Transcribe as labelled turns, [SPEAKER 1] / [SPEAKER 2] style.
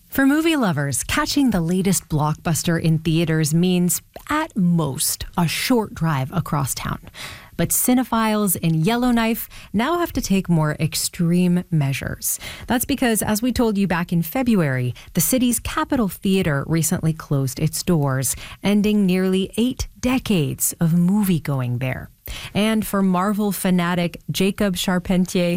[SPEAKER 1] For movie lovers, catching the latest blockbuster in theaters means, at most, a short drive across town. But cinephiles in Yellowknife now have to take more extreme measures. That's because, as we told you back in February, the city's Capitol Theatre recently closed its doors, ending nearly 8 decades of movie-going there. And for Marvel fanatic Jacob Charpentier,